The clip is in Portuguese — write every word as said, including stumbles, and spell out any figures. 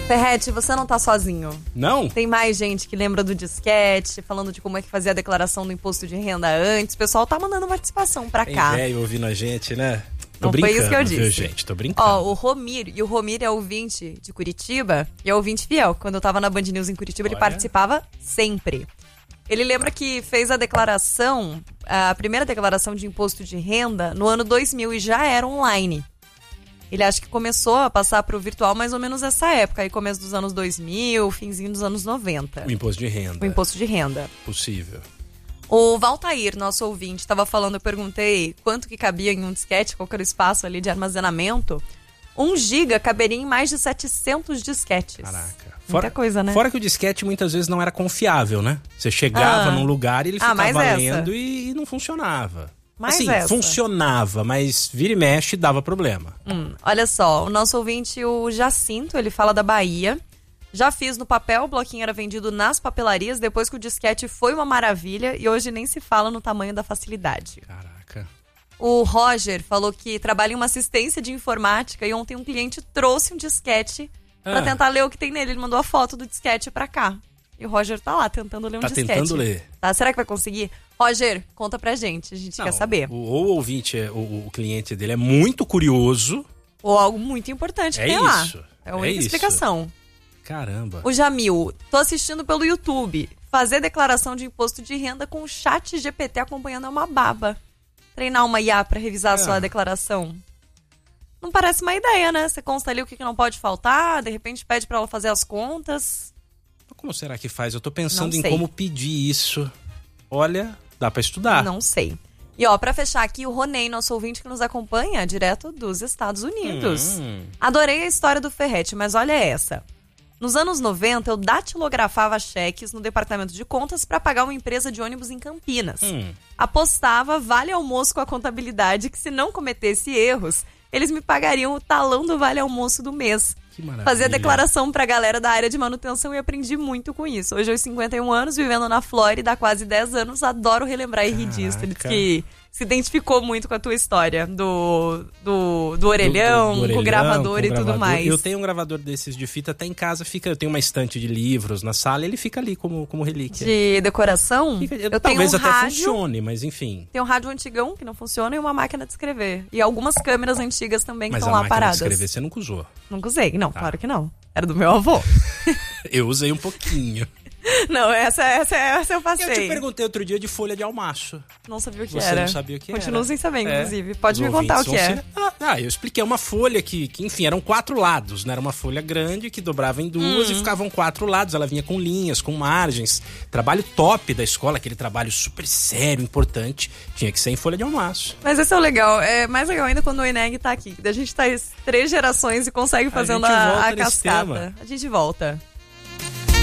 Ferrete, você não tá sozinho. Não? Tem mais gente que lembra do disquete, falando de como é que fazia a declaração do imposto de renda antes. O pessoal tá mandando participação pra Tem cá. velho ouvindo a gente, né? Tô Não brincando, foi isso que eu disse. Viu, gente? Tô brincando. Ó, o Romir, e o Romir é ouvinte de Curitiba e é ouvinte fiel. Quando eu tava na Band News em Curitiba, Olha. ele participava sempre. Ele lembra que fez a declaração, a primeira declaração de imposto de renda no ano dois mil e já era online. Ele acha que começou a passar pro virtual mais ou menos nessa época, aí começo dos anos dois mil, finzinho dos anos noventa. O imposto de renda. O imposto de renda. Possível. O Valtair, nosso ouvinte, estava falando, eu perguntei quanto que cabia em um disquete, qual que era o espaço ali de armazenamento. Um giga caberia em mais de setecentos disquetes. Caraca. Muita coisa, né? Fora que o disquete muitas vezes não era confiável, né? Você chegava Ah. num lugar e ele Ah, ficava mais essa. lendo e, e não funcionava. Mais assim, essa. funcionava, mas vira e mexe dava problema. Hum, olha só, o nosso ouvinte, o Jacinto, ele fala da Bahia. Já fiz no papel, o bloquinho era vendido nas papelarias, depois que o disquete foi uma maravilha e hoje nem se fala no tamanho da facilidade. Caraca. O Roger falou que trabalha em uma assistência de informática e ontem um cliente trouxe um disquete Ah. pra tentar ler o que tem nele. Ele mandou a foto do disquete pra cá. E o Roger tá lá tentando ler um Tá disquete. tentando ler. Tá? Será que vai conseguir? Roger, conta pra gente, a gente Não, quer saber. O, ou o ouvinte, é- o, o cliente dele é muito curioso. Ou algo muito importante É que tem lá. isso, É a única é isso. explicação. Caramba. O Jamil, tô assistindo pelo YouTube. Fazer declaração de imposto de renda com o chat G P T acompanhando é uma baba. Treinar uma I A pra revisar a sua É. declaração. Não parece uma ideia, né? Você consta ali o que que não pode faltar, de repente pede pra ela fazer as contas. Como será que faz? Eu tô pensando Não em sei. como pedir isso. Olha, dá pra estudar. Não sei. E ó, pra fechar aqui, o Ronei, nosso ouvinte que nos acompanha direto dos Estados Unidos. Hum. Adorei a história do Ferrete, mas olha essa. Nos anos noventa, eu datilografava cheques no departamento de contas para pagar uma empresa de ônibus em Campinas. Hum. Apostava vale almoço com a contabilidade que se não cometesse erros, eles me pagariam o talão do vale almoço do mês. Que maravilha. Fazia declaração pra galera da área de manutenção e aprendi muito com isso. Hoje, aos cinquenta e um anos, vivendo na Flórida há quase dez anos, adoro relembrar e rir disso. Ele disse Caraca. que se identificou muito com a tua história do, do, do orelhão, Do- do- do com o orelhão, gravador com e tudo gravador. mais. Eu tenho um gravador desses de fita até em casa, fica, eu tenho uma estante de livros na sala e ele fica ali como, como relíquia. De decoração, Fica- eu talvez tenho um até rádio, funcione, mas enfim. tem um rádio antigão que não funciona e uma máquina de escrever. E algumas câmeras antigas também que Mas a estão lá máquina paradas. de escrever você nunca usou. Nunca usei. Não, Tá. claro que não. Era do meu avô. Eu usei um pouquinho. Não, essa, essa, essa eu Eu passei. te perguntei outro dia de folha de almaço. Não sabia o que Você era. não sabia o que Continuo era. sem saber, É. inclusive. Pode Os me contar o ouvintes que vão é. se- Ah, ah, eu expliquei. É uma folha que, que, enfim, eram quatro lados, né? Era uma folha grande que dobrava em duas Hum. e ficavam quatro lados. Ela vinha com linhas, com margens. Trabalho top da escola, aquele trabalho super sério, importante. Tinha que ser em folha de almaço. Mas esse é o legal. É mais legal ainda quando o Eneg tá aqui. A gente tá três gerações e consegue fazendo gente a, volta a nesse cascata. tema. A gente volta.